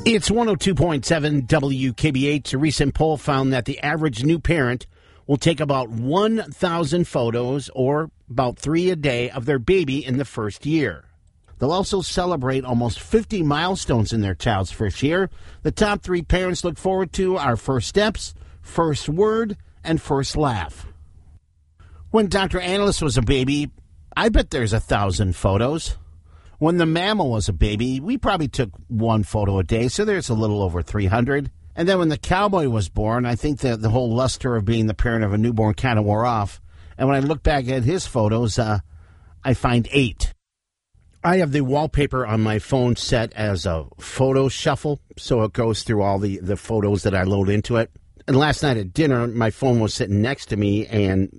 It's 102.7 WKBH. A recent poll found that the average new parent will take about 1,000 photos, or about 3 a day, of their baby in the first year. They'll also celebrate almost 50 milestones in their child's first year. The top 3 parents look forward to are first steps, first word, and first laugh. When Dr. Analyst was a baby, I bet there's 1,000 photos. When the mammal was a baby, we probably took 1 photo a day, so there's a little over 300. And then when the cowboy was born, I think that the whole luster of being the parent of a newborn kind of wore off. And when I look back at his photos, I find 8. I have the wallpaper on my phone set as a photo shuffle, so it goes through all the photos that I load into it. And last night at dinner, my phone was sitting next to me, and